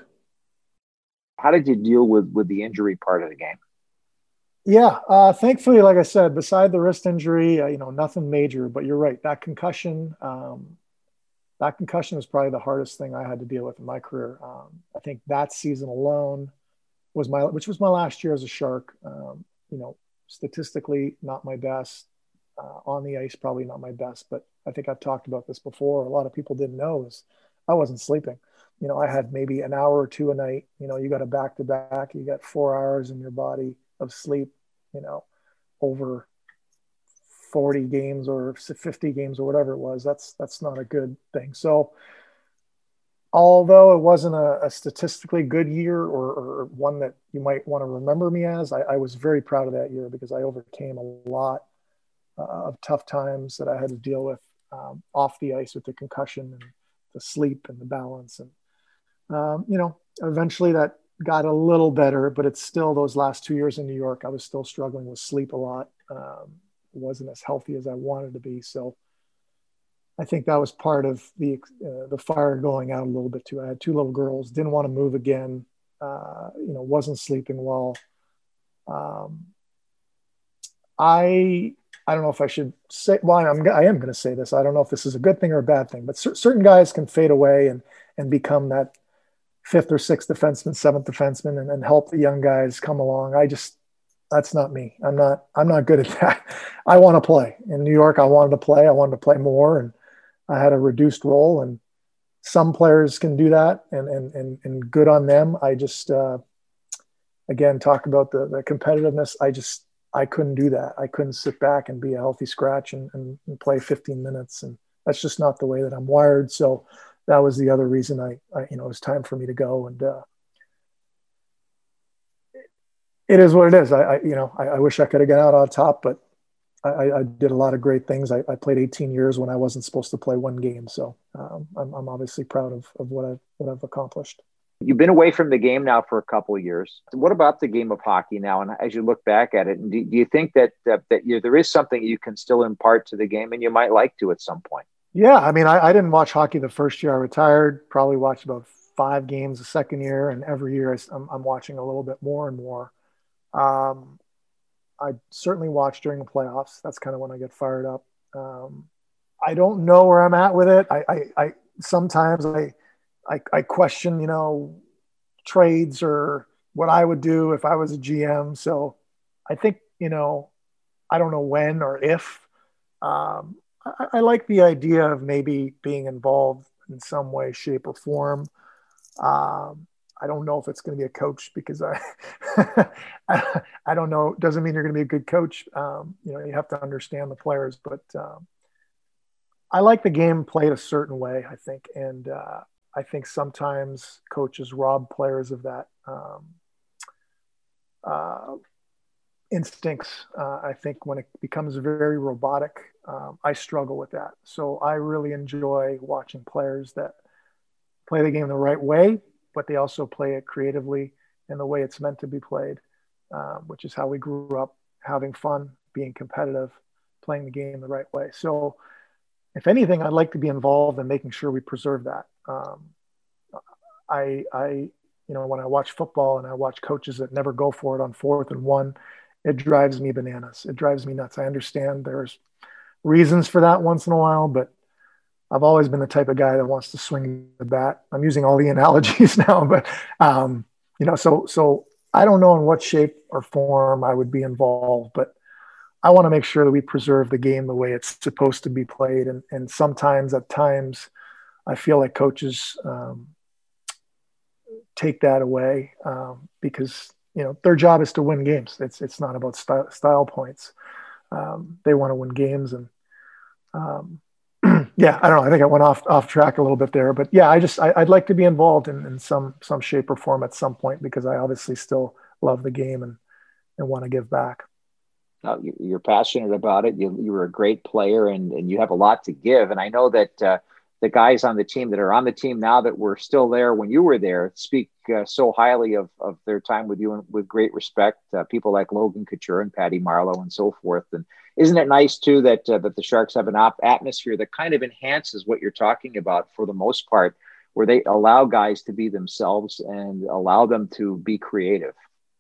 How did you deal with, with the injury part of the game? Yeah, uh, thankfully, like I said, beside the wrist injury, uh, you know, nothing major. But you're right, that concussion, um, that concussion was probably the hardest thing I had to deal with in my career. Um, I think that season alone was my, which was my last year as a Shark. Um, you know, statistically, not my best. Uh, on the ice, probably not my best. But I think I've talked about this before. A lot of people didn't know is I wasn't sleeping. You know, I had maybe an hour or two a night. You know, you got a back to back. You got four hours in your body of sleep, you know, over forty games or fifty games or whatever it was. That's, that's not a good thing. So although it wasn't a, a statistically good year or, or one that you might want to remember me as, I, I was very proud of that year because I overcame a lot uh, of tough times that I had to deal with um, off the ice with the concussion and the sleep and the balance. And, um, you know, eventually that got a little better, but it's still those last two years in New York, I was still struggling with sleep a lot. Um, wasn't as healthy as I wanted to be. So I think that was part of the, uh, the fire going out a little bit too. I had two little girls, didn't want to move again. Uh, you know, wasn't sleeping well. Um, I, I don't know if I should say, well, I'm, I am going to say this. I don't know if this is a good thing or a bad thing, but c- certain guys can fade away and, and become that fifth or sixth defenseman, seventh defenseman, and, and help the young guys come along. I just, that's not me. I'm not, I'm not good at that. I want to play in New York. I wanted to play. I wanted to play more, and I had a reduced role, and some players can do that, and, and, and, and good on them. I just, uh, again, talk about the, the competitiveness. I just, I couldn't do that. I couldn't sit back and be a healthy scratch and, and, and play fifteen minutes. And that's just not the way that I'm wired. So that was the other reason I, I you know, it was time for me to go. And uh, it is what it is. I, I you know, I, I wish I could have got out on top, but I, I did a lot of great things. I, I played eighteen years when I wasn't supposed to play one game. So um, I'm, I'm obviously proud of, of what I've, what I've accomplished. You've been away from the game now for a couple of years. What about the game of hockey now? And as you look back at it, and do, do you think that that, that you, there is something you can still impart to the game, and you might like to at some point? Yeah, I mean, I, I didn't watch hockey the first year I retired. Probably watched about five games the second year, and every year I, I'm, I'm watching a little bit more and more. Um, I certainly watch during the playoffs. That's kind of when I get fired up. Um, I don't know where I'm at with it. I, I, I sometimes I. I, I question, you know, trades or what I would do if I was a G M. So I think, you know, I don't know when or if. Um, I, I like the idea of maybe being involved in some way, shape, or form. Um, I don't know if it's going to be a coach because I, I don't know. Doesn't mean you're going to be a good coach. Um, you know, you have to understand the players, but um, I like the game played a certain way, I think. And uh, I think sometimes coaches rob players of that um, uh, instincts. Uh, I think when it becomes very robotic, um, I struggle with that. So I really enjoy watching players that play the game the right way, but they also play it creatively in the way it's meant to be played, uh, which is how we grew up, having fun, being competitive, playing the game the right way. So if anything, I'd like to be involved in making sure we preserve that. Um, I, I, you know, when I watch football and I watch coaches that never go for it on fourth and one, it drives me bananas. It drives me nuts. I understand there's reasons for that once in a while, but I've always been the type of guy that wants to swing the bat. I'm using all the analogies now, but, um, you know, so, so I don't know in what shape or form I would be involved, but I want to make sure that we preserve the game the way it's supposed to be played. And, and sometimes at times I feel like coaches um, take that away um, because, you know, their job is to win games. It's, it's not about style, style points. Um, they want to win games. And um, yeah, I don't know. I think I went off, off track a little bit there, but yeah, I just, I, I'd like to be involved in, in some, some shape or form at some point, because I obviously still love the game and, and want to give back. Uh, you're passionate about it. You, you were a great player, and, and you have a lot to give. And I know that uh, the guys on the team that are on the team now that were still there when you were there speak uh, so highly of, of their time with you and with great respect. Uh, people like Logan Couture and Patty Marleau and so forth. And isn't it nice too that uh, that the Sharks have an op- atmosphere that kind of enhances what you're talking about for the most part, where they allow guys to be themselves and allow them to be creative?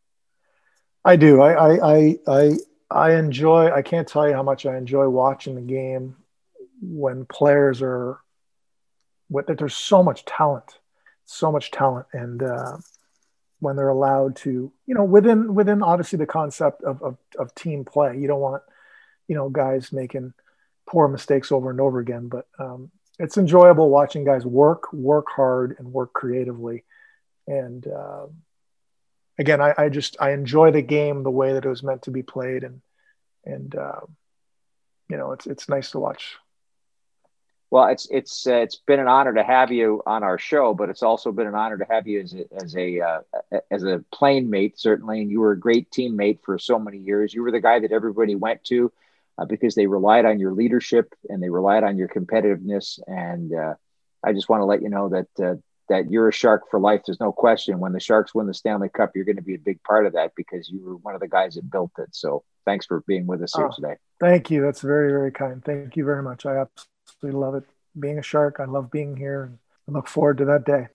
I do. I, I, I, I I enjoy, I can't tell you how much I enjoy watching the game when players are, what, there's so much talent, so much talent. And uh, when they're allowed to, you know, within, within obviously the concept of, of, of team play, you don't want, you know, guys making poor mistakes over and over again, but um, it's enjoyable watching guys work, work hard and work creatively. And, uh, Again, I, I just I enjoy the game the way that it was meant to be played, and and uh, you know it's it's nice to watch. Well, it's it's uh, it's been an honor to have you on our show, but it's also been an honor to have you as a as a uh, as a plane mate, certainly. And you were a great teammate for so many years. You were the guy that everybody went to uh, because they relied on your leadership and they relied on your competitiveness. And uh, I just want to let you know that. Uh, that you're a Shark for life. There's no question. When the Sharks win the Stanley Cup, you're going to be a big part of that because you were one of the guys that built it. So thanks for being with us here oh, today. Thank you. That's very, very kind. Thank you very much. I absolutely love it. Being a Shark, I love being here, and I look forward to that day.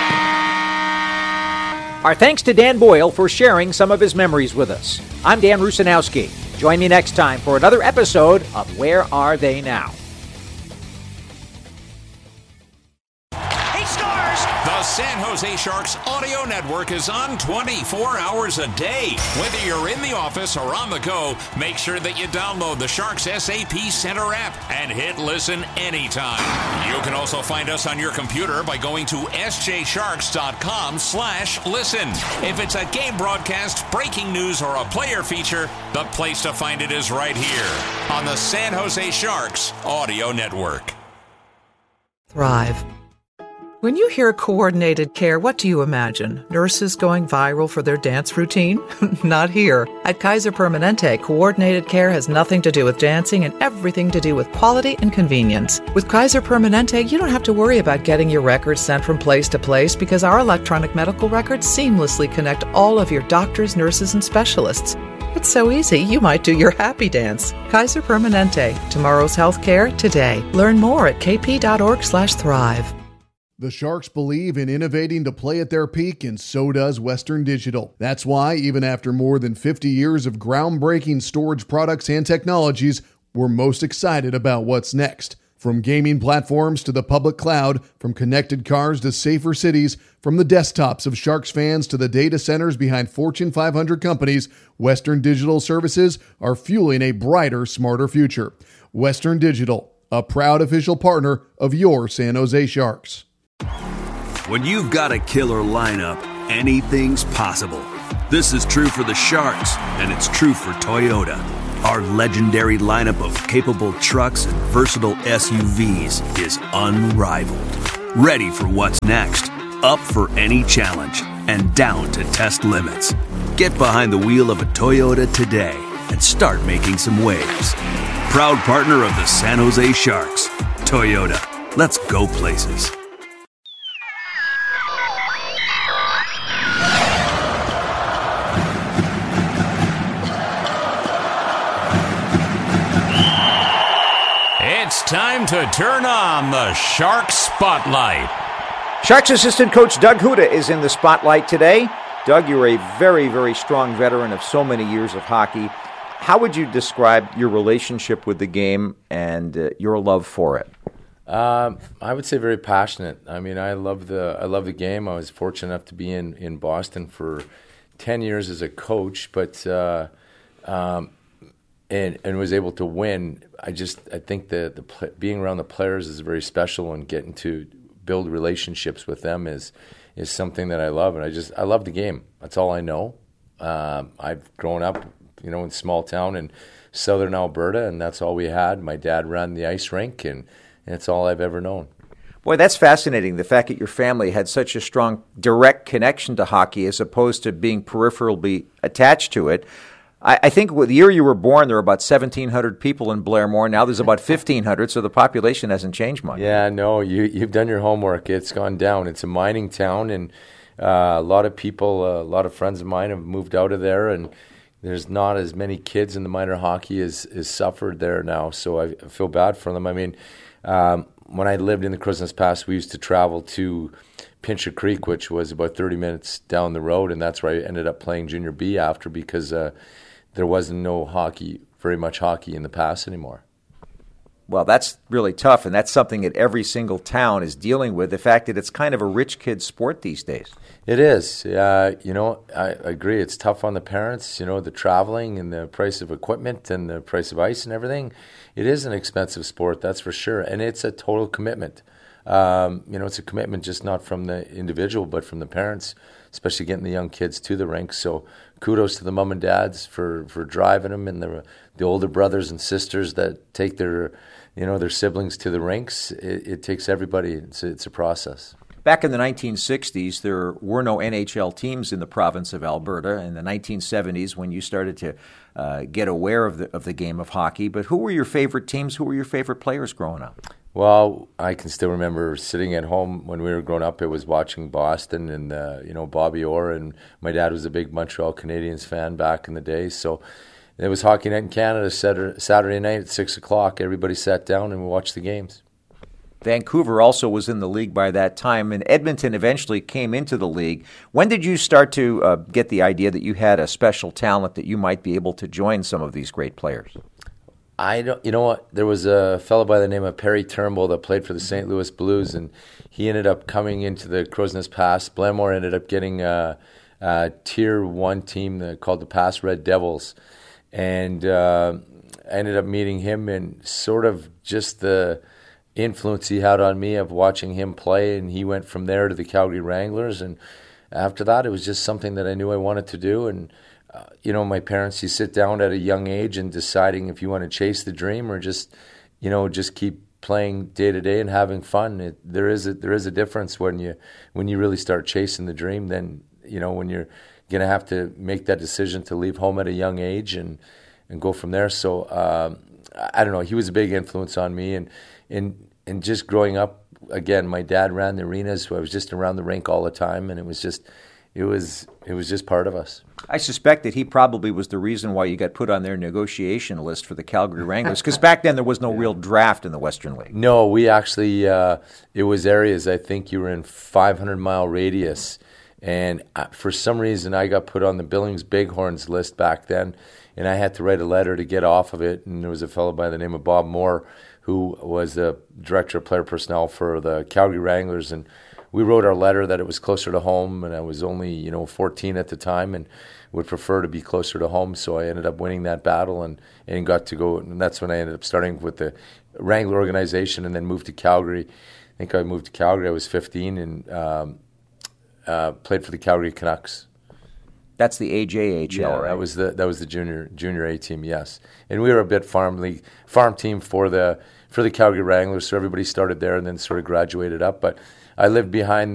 Our thanks to Dan Boyle for sharing some of his memories with us. I'm Dan Rusanowski. Join me next time for another episode of Where Are They Now? The San Jose Sharks Audio Network is on twenty-four hours a day. Whether you're in the office or on the go, make sure that you download the Sharks S A P Center app and hit listen anytime. You can also find us on your computer by going to s j sharks dot com slash listen. If it's a game broadcast, breaking news, or a player feature, the place to find it is right here on the San Jose Sharks Audio Network. Thrive. When you hear coordinated care, what do you imagine? Nurses going viral for their dance routine? Not here. At Kaiser Permanente, coordinated care has nothing to do with dancing and everything to do with quality and convenience. With Kaiser Permanente, you don't have to worry about getting your records sent from place to place because our electronic medical records seamlessly connect all of your doctors, nurses, and specialists. It's so easy, you might do your happy dance. Kaiser Permanente. Tomorrow's healthcare today. Learn more at k p dot org slash thrive. The Sharks believe in innovating to play at their peak, and so does Western Digital. That's why, even after more than fifty years of groundbreaking storage products and technologies, we're most excited about what's next. From gaming platforms to the public cloud, from connected cars to safer cities, from the desktops of Sharks fans to the data centers behind Fortune five hundred companies, Western Digital services are fueling a brighter, smarter future. Western Digital, a proud official partner of your San Jose Sharks. When you've got a killer lineup, anything's possible. This is true for the Sharks, and it's true for Toyota. Our legendary lineup of capable trucks and versatile S U Vs is unrivaled. Ready for what's next, up for any challenge, and down to test limits. Get behind the wheel of a Toyota today and start making some waves. Proud partner of the San Jose Sharks, Toyota. Let's go places. It's time to turn on the Sharks Spotlight. Sharks assistant coach Doug Houda is in the spotlight today. Doug, you're a very, very strong veteran of so many years of hockey. How would you describe your relationship with the game and uh, your love for it? Um, I would say very passionate. I mean, I love the I love the game. I was fortunate enough to be in, in Boston for ten years as a coach, but uh, um, and and was able to win. I just I think the the play, being around the players is very special, and getting to build relationships with them is is something that I love, and I just I love the game. That's all I know. Um, I've grown up, you know, in small town in southern Alberta, and that's all we had. My dad ran the ice rink, and, and it's all I've ever known. Boy, that's fascinating, the fact that your family had such a strong direct connection to hockey as opposed to being peripherally attached to it. I, I think the year you were born, there were about seventeen hundred people in Blairmore. Now there's about fifteen hundred, so the population hasn't changed much. Yeah, no, you, you've done your homework. It's gone down. It's a mining town, and uh, a lot of people, uh, a lot of friends of mine have moved out of there, and there's not as many kids in the minor hockey as, as suffered there now, so I feel bad for them. I mean, um, when I lived in the Crowsnest Pass, we used to travel to Pincher Creek, which was about thirty minutes down the road, and that's where I ended up playing Junior B after, because uh, there wasn't no hockey, very much hockey in the pass anymore. Well, that's really tough, and that's something that every single town is dealing with, the fact that it's kind of a rich kid's sport these days. It is. Uh, you know, I, I agree. It's tough on the parents, you know, the traveling and the price of equipment and the price of ice and everything. It is an expensive sport, that's for sure, and it's a total commitment. Um, you know, it's a commitment just not from the individual, but from the parents, especially getting the young kids to the rink. So kudos to the mom and dads for, for driving them, and the the older brothers and sisters that take their, you know, their siblings to the rinks. It, it takes everybody. It's a, it's a process. Back in the nineteen sixties, there were no N H L teams in the province of Alberta. In the nineteen seventies, when you started to uh, get aware of the of the game of hockey, but who were your favorite teams? Who were your favorite players growing up? Well, I can still remember sitting at home when we were growing up. It was watching Boston and uh, you know, Bobby Orr, and my dad was a big Montreal Canadiens fan back in the day. So it was Hockey Night in Canada Saturday night at six o'clock. Everybody sat down and we watched the games. Vancouver also was in the league by that time, and Edmonton eventually came into the league. When did you start to uh, get the idea that you had a special talent that you might be able to join some of these great players? I don't. You know what? There was a fellow by the name of Perry Turnbull that played for the Saint Louis Blues, and he ended up coming into the Crowsnest Pass. Blairmore ended up getting a, a tier one team called the Pass Red Devils, and uh, I ended up meeting him, and sort of just the influence he had on me of watching him play, and he went from there to the Calgary Wranglers, and after that it was just something that I knew I wanted to do. And uh, you know, my parents, you sit down at a young age and deciding if you want to chase the dream or just, you know, just keep playing day to day and having fun. It, there is a, there is a difference when you when you really start chasing the dream. Then, you know, when you're gonna have to make that decision to leave home at a young age and and go from there. So um, I don't know. He was a big influence on me, and and and just growing up, again, my dad ran the arenas, so I was just around the rink all the time, and it was just, it was it was just part of us. I suspect that he probably was the reason why you got put on their negotiation list for the Calgary Wranglers, because back then there was no real draft in the Western League. No, we actually, uh, it was areas, I think you were in five hundred mile radius, and for some reason I got put on the Billings Bighorns list back then, and I had to write a letter to get off of it, and there was a fellow by the name of Bob Moore who was the director of player personnel for the Calgary Wranglers, and we wrote our letter that it was closer to home, and I was only, you know, fourteen at the time and would prefer to be closer to home, so I ended up winning that battle and, and got to go, and that's when I ended up starting with the Wrangler organization and then moved to Calgary I think I moved to Calgary. I was fifteen and um, uh, played for the Calgary Canucks. That's the A J H L, yeah, right? that was the that was the junior junior A team, yes. And we were a bit farm league farm team for the for the Calgary Wranglers, so everybody started there and then sort of graduated up. But I lived behind